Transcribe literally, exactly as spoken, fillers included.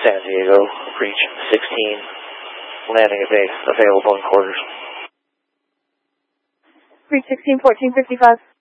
San Diego, reach sixteen, landing at base, available in quarters. Reach sixteen, fourteen fifty-five.